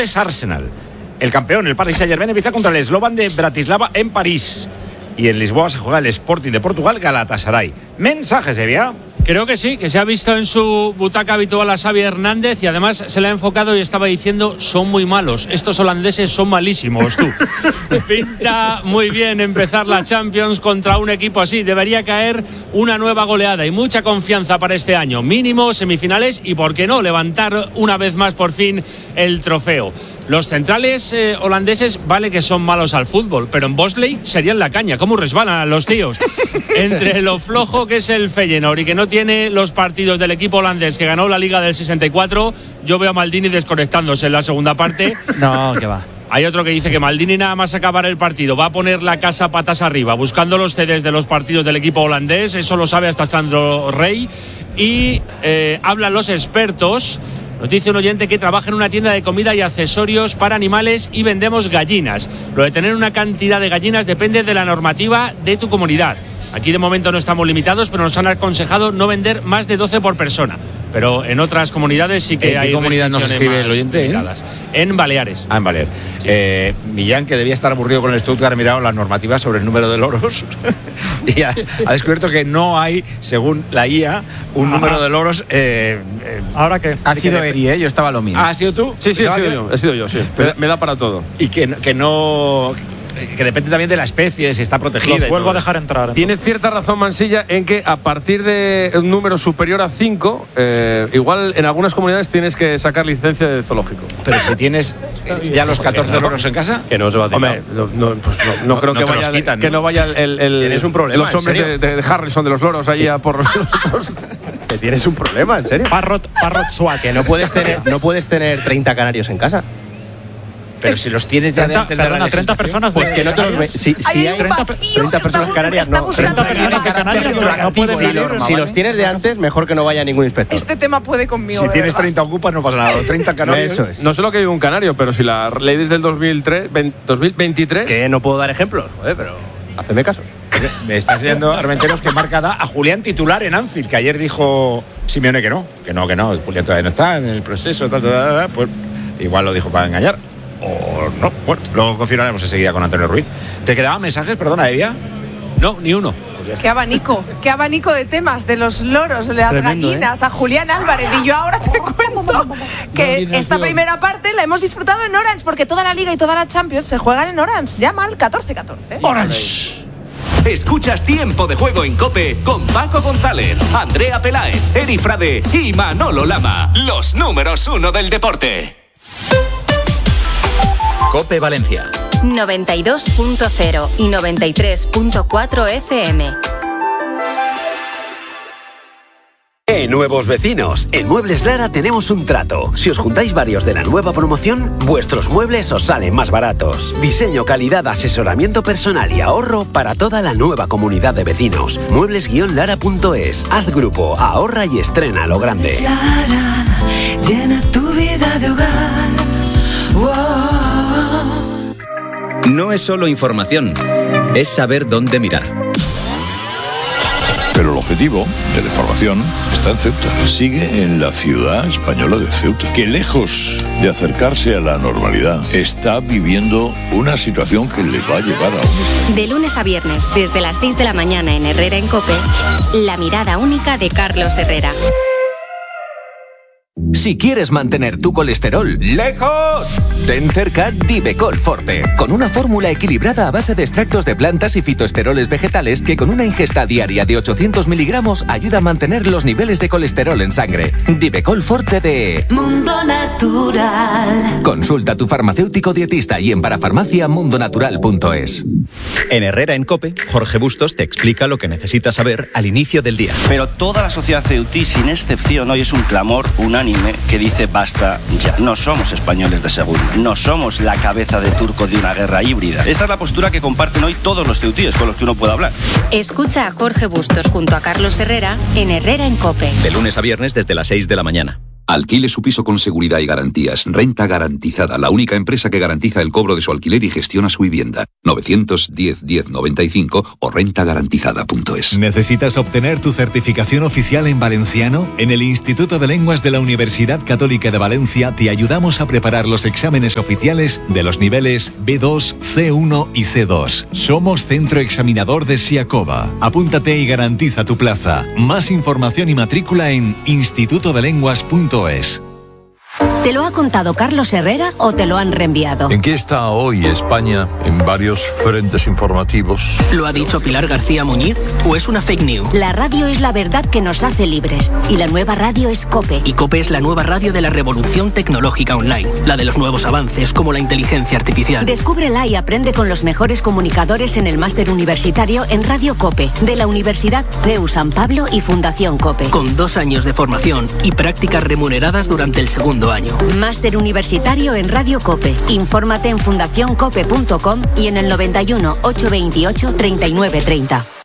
es Arsenal. El campeón, el Paris Saint-Germain, empieza contra el Slovan de Bratislava en París. Y en Lisboa se juega el Sporting de Portugal, Galatasaray. Mensajes, Evia. Creo que sí, que se ha visto en su butaca habitual a Xavi Hernández y además se le ha enfocado y estaba diciendo: son muy malos, estos holandeses son malísimos, tú. Pinta muy bien empezar la Champions contra un equipo así. Debería caer una nueva goleada y mucha confianza para este año. Mínimo semifinales y, ¿por qué no?, levantar una vez más por fin el trofeo. Los centrales holandeses vale que son malos al fútbol, pero en Bosley serían la caña. ¿Cómo resbalan los tíos? Entre lo flojo que es el Feyenoord y que no tiene los partidos del equipo holandés que ganó la Liga del 64, yo veo a Maldini desconectándose en la segunda parte. No, que va. Hay otro que dice que Maldini, nada más acabar el partido, va a poner la casa patas arriba, buscando los CDs de los partidos del equipo holandés. Eso lo sabe hasta Sandro Rey. Y hablan los expertos. Nos dice un oyente que trabaja en una tienda de comida y accesorios para animales y vendemos gallinas. Lo de tener una cantidad de gallinas depende de la normativa de tu comunidad. Aquí de momento no estamos limitados, pero nos han aconsejado no vender más de 12 por persona. Pero en otras comunidades sí que hay. ¿En qué comunidad nos escribe el oyente? En Baleares. En Baleares. Sí. Millán, que debía estar aburrido con el Stuttgart, ha mirado las normativas sobre el número de loros y ha descubierto que no hay, según la IA, un número de loros. ¿Ahora qué? Ha sido Eri, yo estaba lo mío. ¿Ah, has sido tú? Sí, he sido yo, sí. Pero me da para todo. Y que no... que depende también de la especie, si está protegida. Los vuelvo a dejar entrar. Tiene cierta razón Mansilla en que a partir de un número superior a 5, igual en algunas comunidades tienes que sacar licencia de zoológico. Pero si tienes ya los 14 loros en casa, que no se va a tirar. No creo que vaya, quitan, que no vaya tienes un problema, los hombres de Harrison de los loros allí a por los que tienes un problema, en serio. Parrot swat. Que no puedes tener 30 canarios en casa. Pero si los tienes ya 30, de antes de la 30 personas. Pues que no te los si hay 30 personas canarias, no. 30 personas canarias no pueden salir. Si los tienes de antes, mejor que no vaya ningún inspector. Este tema puede conmigo. Si tienes 30 ocupas, no pasa nada. 30 canarios. Eso es. No sé lo que vive un canario, pero si la ley desde el 2023. Que no puedo dar ejemplos, pero hacedme caso. Me está enseñando Armenteros que marca da a Julián titular en Anfield, que ayer dijo Simeone que no. Julián todavía no está en el proceso, pues igual lo dijo para engañar. O no, bueno, lo confirmaremos enseguida con Antonio Ruiz. ¿Te quedaban mensajes, perdona, Evia? No, ni uno. Pues qué abanico de temas, de los loros, de las gallinas, a Julián Álvarez. Y yo ahora te cuento que esta primera parte la hemos disfrutado en Orange, porque toda la Liga y toda la Champions se juegan en Orange. Llama al 1414. Orange. Escuchas Tiempo de Juego en COPE con Paco González, Andrea Peláez, Eri Frade y Manolo Lama. Los números 1 del deporte. COPE Valencia 92.0 y 93.4 FM. Nuevos vecinos, en Muebles Lara tenemos un trato. Si os juntáis varios de la nueva promoción, vuestros muebles os salen más baratos. Diseño, calidad, asesoramiento personal y ahorro para toda la nueva comunidad de vecinos. Muebles-lara.es. Haz grupo, ahorra y estrena a lo grande. Lara, llena tu vida de hogar. Wow. No es solo información, es saber dónde mirar. Pero el objetivo de la información está en Ceuta. Sigue en la ciudad española de Ceuta, que lejos de acercarse a la normalidad, está viviendo una situación que le va a llevar a un... De lunes a viernes, desde las 6 de la mañana en Herrera en COPE, la mirada única de Carlos Herrera. Si quieres mantener tu colesterol lejos, ten cerca Divecol Forte, con una fórmula equilibrada a base de extractos de plantas y fitoesteroles vegetales que con una ingesta diaria de 800 miligramos ayuda a mantener los niveles de colesterol en sangre. Divecol Forte de Mundo Natural. Consulta a tu farmacéutico dietista y en parafarmaciamundonatural.es. En Herrera en COPE, Jorge Bustos te explica lo que necesitas saber al inicio del día. Pero toda la sociedad ceutí, sin excepción, hoy es un clamor unánime que dice basta ya. No somos españoles de segunda, no somos la cabeza de turco de una guerra híbrida. Esta es la postura que comparten hoy todos los ceutíes con los que uno puede hablar. Escucha a Jorge Bustos junto a Carlos Herrera en Herrera en COPE. De lunes a viernes desde las 6 de la mañana. Alquile su piso con seguridad y garantías. Renta Garantizada, la única empresa que garantiza el cobro de su alquiler y gestiona su vivienda. 910-1095 o rentagarantizada.es. ¿Necesitas obtener tu certificación oficial en valenciano? En el Instituto de Lenguas de la Universidad Católica de Valencia te ayudamos a preparar los exámenes oficiales de los niveles B2, C1 y C2. Somos centro examinador de Siacoba. Apúntate y garantiza tu plaza. Más información y matrícula en institutodelenguas.es. ¿Te lo ha contado Carlos Herrera o te lo han reenviado? ¿En qué está hoy España en varios frentes informativos? ¿Lo ha dicho Pilar García Muñiz o es una fake news? La radio es la verdad que nos hace libres y la nueva radio es COPE. Y COPE es la nueva radio de la revolución tecnológica online, la de los nuevos avances como la inteligencia artificial. Descúbrela y aprende con los mejores comunicadores en el máster universitario en Radio COPE de la Universidad CEU San Pablo y Fundación COPE. Con 2 años de formación y prácticas remuneradas durante el segundo año. Máster universitario en Radio COPE. Infórmate en fundacioncope.com y en el 91 828 3930.